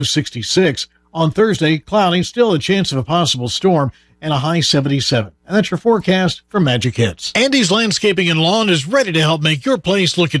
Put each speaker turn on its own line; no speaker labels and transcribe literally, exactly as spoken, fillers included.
sixty-six. On Thursday, cloudy, still a chance of a possible storm, and a high seventy-seven. And that's your forecast from Magic Hits. Andy's Landscaping and Lawn is ready to help make your place look its